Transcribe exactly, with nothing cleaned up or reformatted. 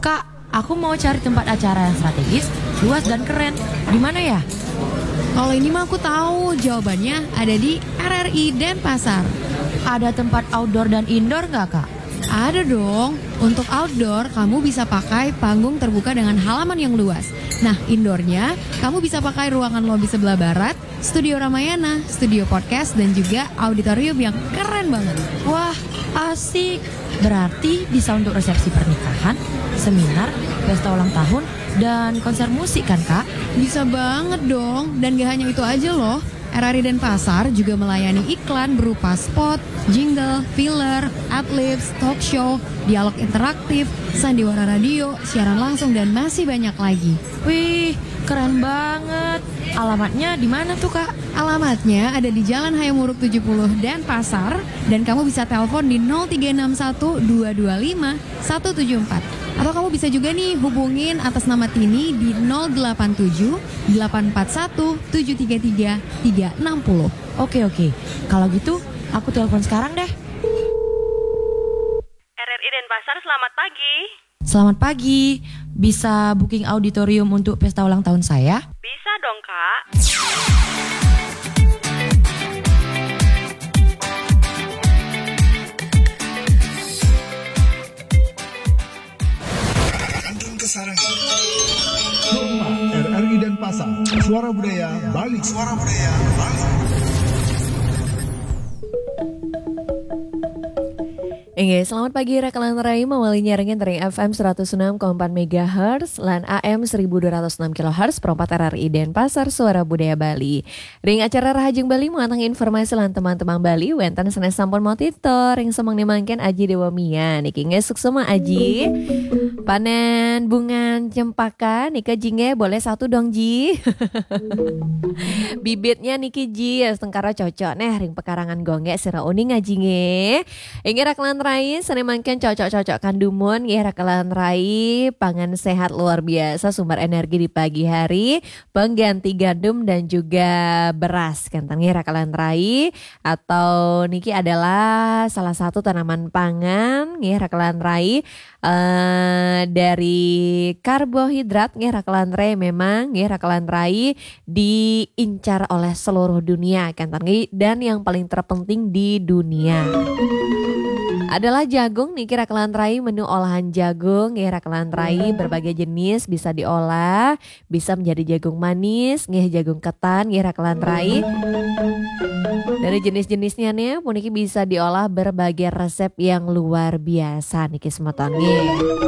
Kak, aku mau cari tempat acara yang strategis, luas dan keren. Di mana ya? Kalau ini mah aku tahu jawabannya ada di R R I Denpasar. Ada tempat outdoor dan indoor nggak, Kak? Ada dong. Untuk outdoor, kamu bisa pakai panggung terbuka dengan halaman yang luas. Nah, indoornya, kamu bisa pakai ruangan lobi sebelah barat, studio Ramayana, studio podcast, dan juga auditorium yang keren banget. Wah, asik. Berarti bisa untuk resepsi pernikahan, seminar, pesta ulang tahun, dan konser musik kan, Kak? Bisa banget dong. Dan gak hanya itu aja loh. R R I Denpasar juga melayani iklan berupa spot, jingle, filler, adlibs, talk show, dialog interaktif, sandiwara radio, siaran langsung, dan masih banyak lagi. Wih, keren banget. Alamatnya di mana tuh, Kak? Alamatnya ada di Jalan Hayamuruk tujuh puluh Denpasar, dan kamu bisa telepon di nol tiga enam satu dua dua lima satu tujuh empat. Atau kamu bisa juga nih hubungin atas nama Tini di nol delapan tujuh delapan empat satu tujuh tiga tiga tiga enam nol. Oke, oke. Kalau gitu, aku telepon sekarang deh. R R I Denpasar, selamat pagi. Selamat pagi. Bisa booking auditorium untuk pesta ulang tahun saya? Bisa dong, Kak. R R I Denpasar, Suara Budaya Bali. Suara Budaya Bali. Oke, selamat pagi rekan Rai, mawali nyaringin dari F M seratus enam koma empat megahertz lan A M seribu dua ratus enam kilohertz perempat R R I Denpasar Suara Budaya Bali. Ring acara Rahajeng Bali mengatang informasi lan teman-teman Bali wenten senes sampun motitor ring semang dimangken Aji Dewa Mia niki ngesuk semua Aji. Panen bunga cempaka nika jinge boleh satu dong Ji. Bibitnya niki Ji setengkara cocok neh ring pekarangan gongge sira uning ngajinge. Ingi raklan rai senemakan cocok-cocok kandumun ya rakalan rai pangan sehat luar biasa sumber energi di pagi hari pengganti gandum dan juga beras kentang ya rakalan rai atau niki adalah salah satu tanaman pangan ya rakalan rai uh, dari karbohidrat ya rakalan rai memang ya rakalan rai diincar oleh seluruh dunia kentang dan yang paling terpenting di dunia adalah jagung nih kira kelanterai menu olahan jagung ya kelanterai berbagai jenis bisa diolah bisa menjadi jagung manis nih jagung ketan ya kelanterai dari jenis-jenisnya nih puniki bisa diolah berbagai resep yang luar biasa niki semeton nih.